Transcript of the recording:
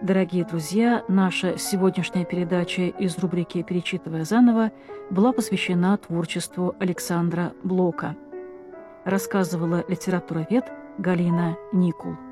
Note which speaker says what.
Speaker 1: Дорогие друзья, наша сегодняшняя передача из рубрики «Перечитывая заново» была посвящена творчеству Александра Блока. Рассказывала литературовед Галина Никул.